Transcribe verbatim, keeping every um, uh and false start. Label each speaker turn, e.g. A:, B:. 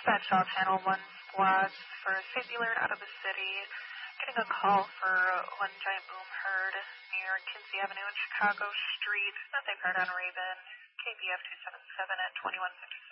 A: Dispatch Shaw Channel one squad for a safety alert out of the city. Getting a call for one giant boom heard near Kinsey Avenue and Chicago Street. Nothing heard on Raven. K B F two seven seven at twenty-one fifty.